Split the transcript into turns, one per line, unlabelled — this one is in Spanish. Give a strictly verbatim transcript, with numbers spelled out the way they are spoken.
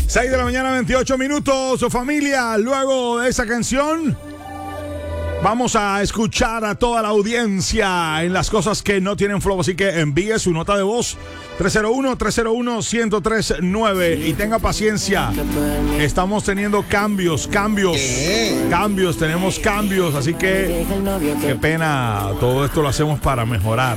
seis de la mañana, veintiocho minutos, familia. Luego de esa canción, vamos a escuchar a toda la audiencia en las cosas que no tienen flow. Así que envíe su nota de voz tres cero uno, tres cero uno, uno cero tres nueve y tenga paciencia. Estamos teniendo cambios, cambios, cambios, tenemos cambios. Así que qué pena, todo esto lo hacemos para mejorar.